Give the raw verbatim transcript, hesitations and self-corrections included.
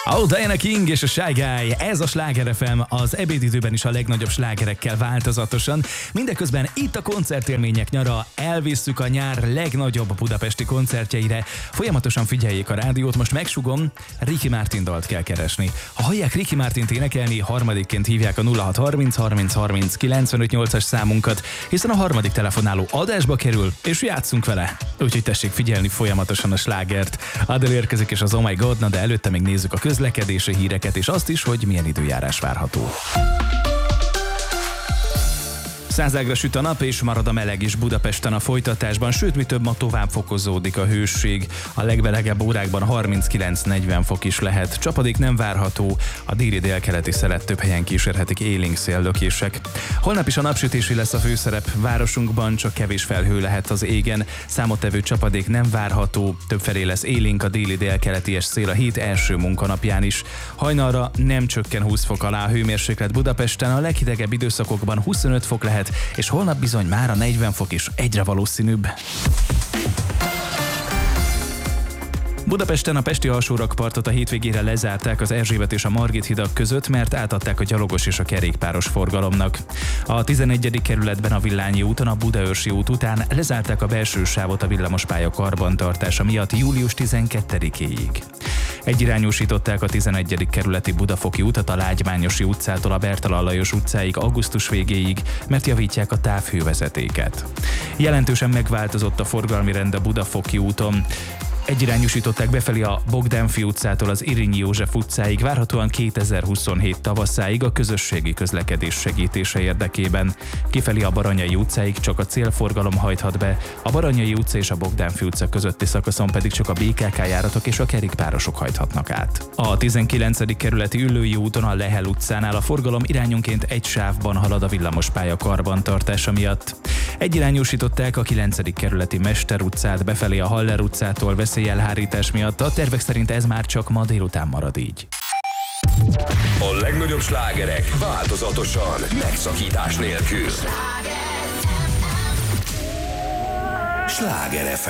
Oh, Diana King és a Shy Guy, ez a Sláger ef em, az ebédidőben is a legnagyobb slágerekkel változatosan. Mindeközben itt a koncertélmények nyara, elvisszük a nyár legnagyobb budapesti koncertjeire. Folyamatosan figyeljék a rádiót, most megsugom, Ricky Martin dalt kell keresni. Ha hallják Ricky Martint énekelni, harmadikként hívják a nulla hat harminc harminc harminc kilencvenöt nyolcas számunkat, hiszen a harmadik telefonáló adásba kerül, és játszunk vele. Úgyhogy tessék figyelni folyamatosan a slágert. Adele érkezik és az Oh My God, na de előtte még nézzük a közlekedési híreket, és azt is, hogy milyen időjárás várható. Százágra süt a nap, és marad a meleg is Budapesten a folytatásban, sőt, mi több, ma tovább fokozódik a hőség. A legmelegebb órákban harminckilenc-negyven fok is lehet. Csapadék nem várható, a déli délkeleti szelet több helyen kísérhetik élénk széllökések. Holnap is a napsütési lesz a főszerep, városunkban csak kevés felhő lehet az égen, számottevő csapadék nem várható, többfelé lesz élénk a déli délkeleties szél a hét első munkanapján is. Hajnalra nem csökken húsz fok alá a hőmérséklet Budapesten, a leghidegebb időszakokban huszonöt fok lehet, és holnap bizony már a negyven fok is egyre valószínűbb. Budapesten a pesti alsórakpartot a hétvégére lezárták az Erzsébet és a Margit hidak között, mert átadták a gyalogos és a kerékpáros forgalomnak. A tizenegyedik kerületben a Villányi úton a Budaörsi út után lezárták a belső sávot a villamospálya karbantartása miatt július tizenkettedikéig. Egyirányúsították a tizenegyedik kerületi Budafoki utat a Lágymányosi utcától a Bertalan Lajos utcáig augusztus végéig, mert javítják a távhővezetéket. Jelentősen megváltozott a forgalmi rend a Budafoki úton. Egyirányúsították befelé a Bogdánfi utcától az Irényi József utcáig, várhatóan kétezer-huszonhét tavaszáig a közösségi közlekedés segítése érdekében. Kifelé a Baranyai utcáig csak a célforgalom hajthat be, a Baranyai utca és a Bogdánfi utca közötti szakaszon pedig csak a bé ká ká járatok és a kerékpárosok hajthatnak át. A tizenkilencedik kerületi Üllői úton a Lehel utcánál a forgalom irányonként egy sávban halad a villamospálya karbantartása miatt. Egyirányúsították a kilencedik kerületi Mester utcát befelé a Haller utcától veszélyelhárítás miatt, a tervek szerint ez már csak ma délután marad így. A legnagyobb slágerek változatosan, megszakítás nélkül. Sláger ef